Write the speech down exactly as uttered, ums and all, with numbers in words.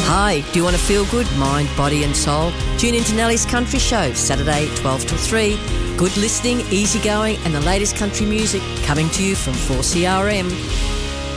Hi, do you want to feel good, mind, body and soul? Tune into Nelly's Country Show, Saturday, twelve till three. Good listening, easy going and the latest country music coming to you from four C R M.